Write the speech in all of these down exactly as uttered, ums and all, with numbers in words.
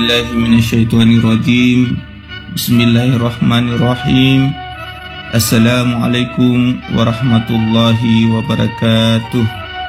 billahi minasyaitonir rajim. Bismillahirrahmanirrahim. Assalamualaikum warahmatullahi wabarakatuh.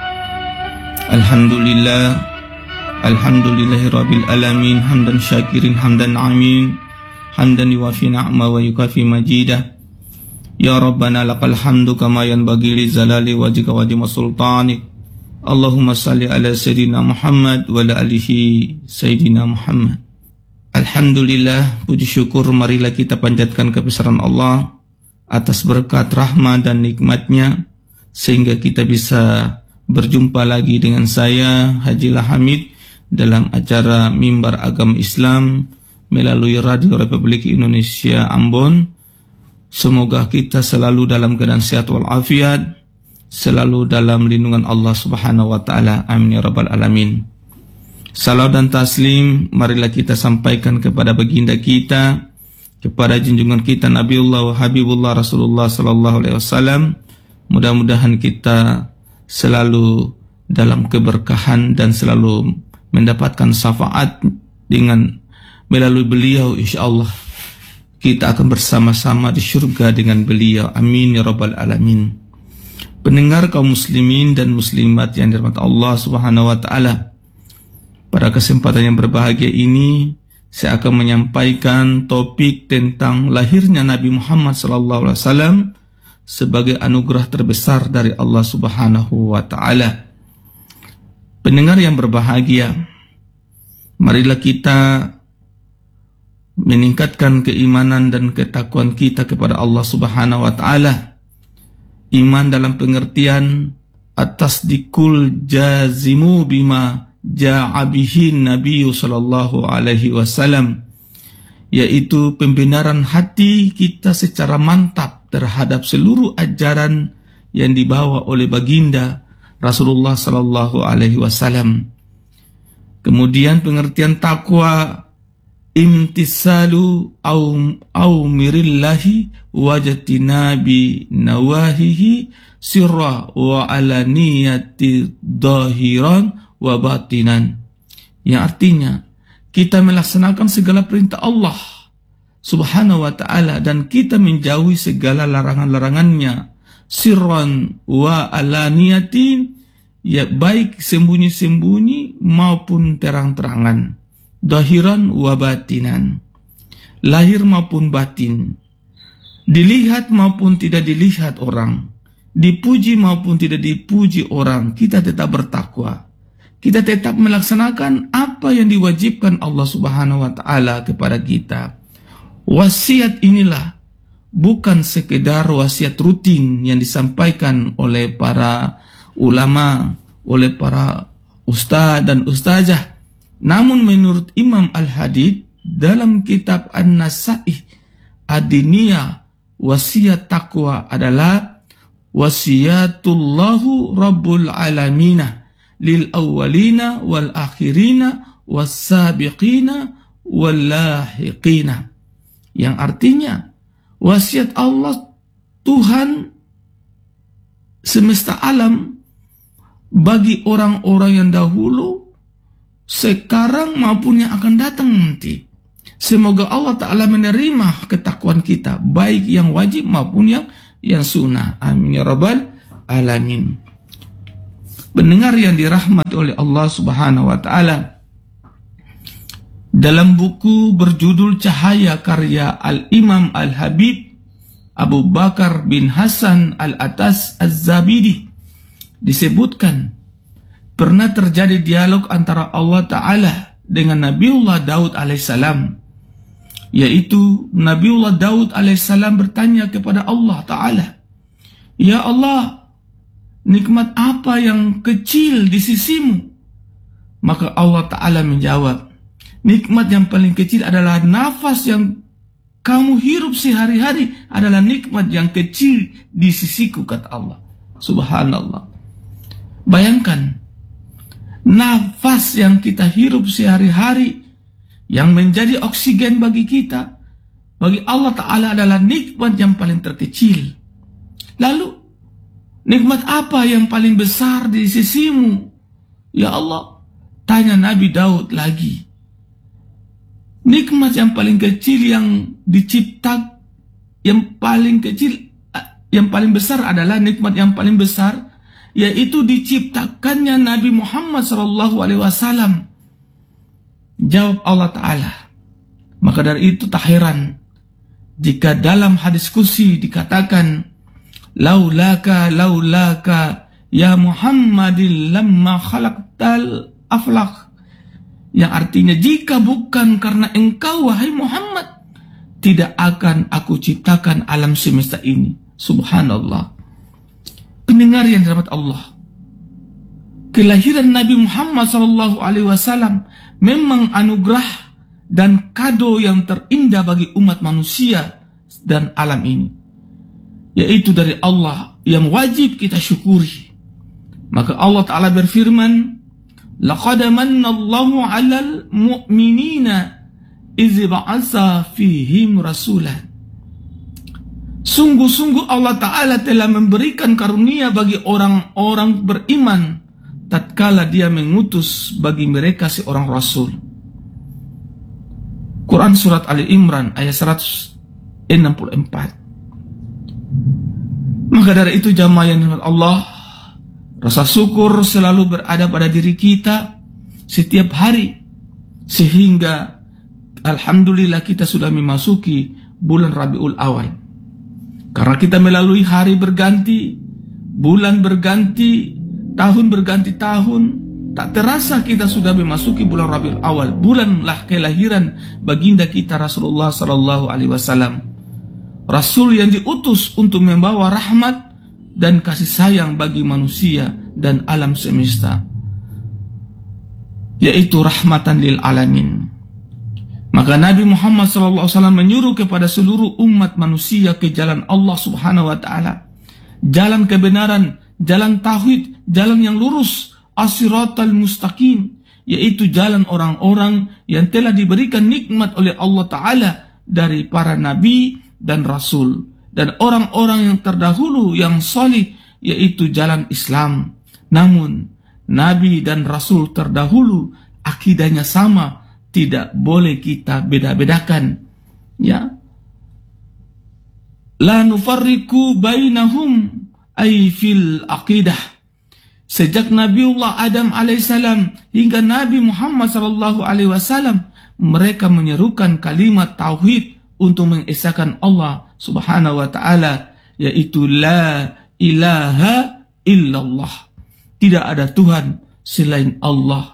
Alhamdulillah. Alhamdulillahirabbil alamin. Hamdan syakirin hamdan amin. Hamdan yuwafi ni'ma wa yukafi majidah. Ya Rabbana lakal hamdu kama yanbaghi li zalali wajhika wa azimi sultanik. Allahumma salli ala Sayyidina Muhammad wa ala alihi Sayyidina Muhammad. Alhamdulillah, puji syukur marilah kita panjatkan kebesaran Allah atas berkat rahmat dan nikmatnya sehingga kita bisa berjumpa lagi dengan saya Haji Hamid dalam acara Mimbar Agama Islam melalui Radio Republik Indonesia Ambon. Semoga kita selalu dalam keadaan sehat walafiat, selalu dalam lindungan Allah Subhanahu wa taala. Amin ya rabbal alamin. Salam dan taslim marilah kita sampaikan kepada baginda kita, kepada junjungan kita Nabiullah wa Habibullah Rasulullah sallallahu alaihi wasallam. Mudah-mudahan kita selalu dalam keberkahan dan selalu mendapatkan syafaat dengan melalui beliau, insyaallah kita akan bersama-sama di surga dengan beliau. Amin ya rabbal alamin. Pendengar kaum muslimin dan muslimat yang dirahmati Allah Subhanahu wa taala, pada kesempatan yang berbahagia ini saya akan menyampaikan topik tentang lahirnya Nabi Muhammad sallallahu alaihi wasallam sebagai anugerah terbesar dari Allah Subhanahu wa taala. Pendengar yang berbahagia, marilah kita meningkatkan keimanan dan ketakwaan kita kepada Allah Subhanahu wa taala. Iman dalam pengertian atas dikul jazimu bima ja'a bihi Nabi sallallahu alaihi wasallam, yaitu pembenaran hati kita secara mantap terhadap seluruh ajaran yang dibawa oleh baginda Rasulullah sallallahu alaihi wasallam. Kemudian pengertian takwa imtisalu aumirillahi wajatinabi nawahihi sirra wa alaniyati dahiran wa batinan, yang artinya kita melaksanakan segala perintah Allah Subhanahu wa ta'ala dan kita menjauhi segala larangan-larangannya, sirran wa alaniyatin, ya baik sembunyi-sembunyi maupun terang-terangan, dahiran wa batinan, lahir maupun batin, dilihat maupun tidak dilihat orang, dipuji maupun tidak dipuji orang, kita tetap bertakwa. Kita tetap melaksanakan apa yang diwajibkan Allah Subhanahu wa taala kepada kita. Wasiat inilah bukan sekedar wasiat rutin yang disampaikan oleh para ulama, oleh para ustaz dan ustazah. Namun menurut Imam Al-Hadid dalam kitab An-Nasaih Ad-Diniyah, wasiat takwa adalah wasiatullahu rabbul alamina lil awwalina wal akhirina was sabiqina wal lahiqina, yang artinya wasiat Allah Tuhan semesta alam bagi orang-orang yang dahulu, sekarang maupun yang akan datang nanti. Semoga Allah Ta'ala menerima ketakwaan kita, baik yang wajib maupun yang yang sunnah. Amin ya rabbal alamin. Pendengar yang dirahmati oleh Allah Subhanahu wa taala, dalam buku berjudul Cahaya karya Al-Imam Al-Habib Abu Bakar bin Hasan Al-Atas Az-Zabidi disebutkan pernah terjadi dialog antara Allah Ta'ala dengan Nabiullah Daud alaihissalam, yaitu Nabiullah Daud alaihissalam bertanya kepada Allah Ta'ala, "Ya Allah, nikmat apa yang kecil di sisimu?" Maka Allah Ta'ala menjawab, "Nikmat yang paling kecil adalah nafas yang kamu hirup sehari-hari adalah nikmat yang kecil di sisiku," kata Allah. Subhanallah. Bayangkan, nafas yang kita hirup sehari-hari yang menjadi oksigen bagi kita, bagi Allah Ta'ala adalah nikmat yang paling terkecil. Lalu nikmat apa yang paling besar di sisimu, ya Allah? Tanya Nabi Daud lagi. Nikmat yang paling kecil yang dicipta, yang paling kecil, yang paling besar adalah nikmat yang paling besar, yaitu diciptakannya Nabi Muhammad shallallahu alaihi wasallam. Jawab Allah Ta'ala. Maka dari itu tak heran jika dalam hadis qudsi dikatakan, laulaka laulaka ya Muhammadin lamma khalaqtal aflaq, yang artinya jika bukan karena engkau wahai Muhammad, tidak akan aku ciptakan alam semesta ini. Subhanallah. Pendengar yang dirahmati Allah, kelahiran Nabi Muhammad shallallahu alaihi wasallam memang anugerah dan kado yang terindah bagi umat manusia dan alam ini, yaitu dari Allah yang wajib kita syukuri. Maka Allah Ta'ala berfirman, laqad manna Allahu 'alal mu'minina idz ba'atsa fihim rasulan. Sungguh-sungguh Allah Ta'ala telah memberikan karunia bagi orang-orang beriman tatkala dia mengutus bagi mereka seorang rasul. Quran Surat Ali Imran ayat seratus enam puluh empat. Maka dari itu jamaah yang dirahmati Allah, rasa syukur selalu berada pada diri kita setiap hari, sehingga alhamdulillah kita sudah memasuki bulan Rabiul Awal. Karena kita melalui hari berganti, bulan berganti, tahun berganti tahun, tak terasa kita sudah memasuki bulan Rabiul Awal, bulanlah kelahiran baginda kita Rasulullah Sallallahu Alaihi Wasallam, Rasul yang diutus untuk membawa rahmat dan kasih sayang bagi manusia dan alam semesta, yaitu rahmatan lil alamin. Maka Nabi Muhammad shallallahu alaihi wasallam menyuruh kepada seluruh umat manusia ke jalan Allah Subhanahu wa Ta'ala, jalan kebenaran, jalan tauhid, jalan yang lurus, as-siratal mustaqim, yaitu jalan orang-orang yang telah diberikan nikmat oleh Allah Ta'ala dari para nabi dan rasul, dan orang-orang yang terdahulu yang salih, yaitu jalan Islam. Namun nabi dan rasul terdahulu akidahnya sama, tidak boleh kita beda-bedakan, ya. La nufarriqu bainahum ay fil aqidah. Sejak Nabiullah Adam alaihissalam hingga Nabi Muhammad sallallahu alaihi wasallam, mereka menyerukan kalimat tauhid untuk mengesahkan Allah Subhanahu wa Ta'ala, yaitu la ilaha illallah. Tidak ada Tuhan selain Allah.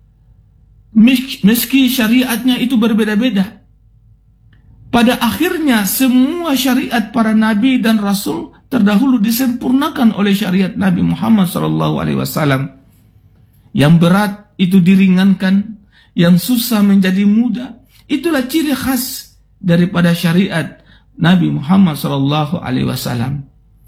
Meski syariatnya itu berbeda-beda, pada akhirnya semua syariat para nabi dan rasul terdahulu disempurnakan oleh syariat Nabi Muhammad shallallahu alaihi wasallam. Yang berat itu diringankan, yang susah menjadi mudah. Itulah ciri khas daripada syariat Nabi Muhammad shallallahu alaihi wasallam.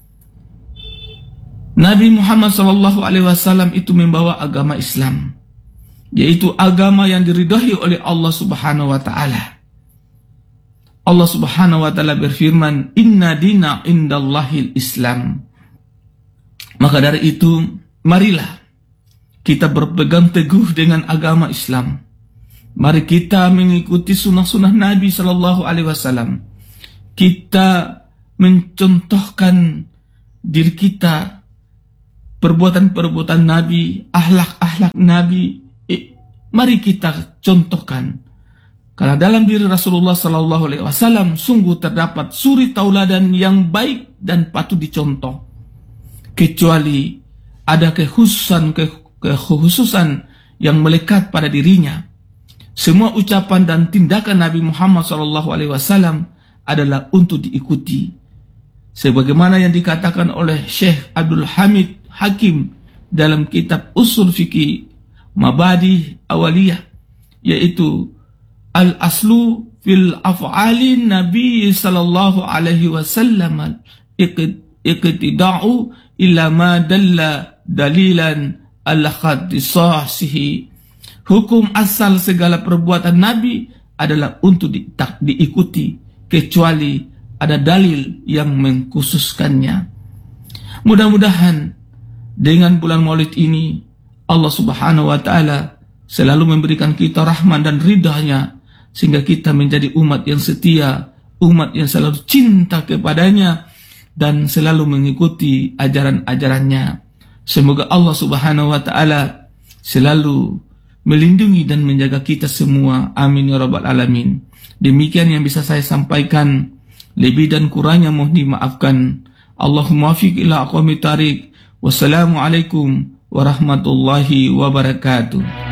Nabi Muhammad shallallahu alaihi wasallam itu membawa agama Islam, yaitu agama yang diridhai oleh Allah Subhanahu wa Ta'ala. Allah Subhanahu wa Ta'ala berfirman, inna dina indallahil Islam. Maka dari itu, marilah kita berpegang teguh dengan agama Islam. Mari kita mengikuti sunnah-sunnah Nabi Sallallahu Alaihi Wasallam. Kita mencontohkan diri kita, perbuatan-perbuatan Nabi, akhlak-akhlak Nabi. Mari kita contohkan. Karena dalam diri Rasulullah Sallallahu Alaihi Wasallam sungguh terdapat suri tauladan yang baik dan patut dicontoh. Kecuali ada kekhususan kekhususan yang melekat pada dirinya. Semua ucapan dan tindakan Nabi Muhammad Sallallahu Alaihi Wasallam adalah untuk diikuti. Sebagaimana yang dikatakan oleh Syekh Abdul Hamid Hakim dalam kitab Usul Fikih Mabadi Awaliyah, yaitu al-aslu fil af'ali Nabi sallallahu alaihi wasallam iqtida'u illa ma dalla dalilan al-khatisasihi. Hukum asal segala perbuatan Nabi adalah untuk di, tak diikuti kecuali ada dalil yang mengkhususkannya. Mudah-mudahan dengan bulan Maulid ini Allah Subhanahu wa Ta'ala selalu memberikan kita rahmat dan ridhanya, sehingga kita menjadi umat yang setia, umat yang selalu cinta kepadanya dan selalu mengikuti ajaran-ajarannya. Semoga Allah Subhanahu wa taala selalu melindungi dan menjaga kita semua. Amin ya rabbal alamin. Demikian yang bisa saya sampaikan. Lebih dan kurangnya mohon dimaafkan. Allahumma fiq ila aqwamit thariq. Wassalamualaikum warahmatullahi wabarakatuh.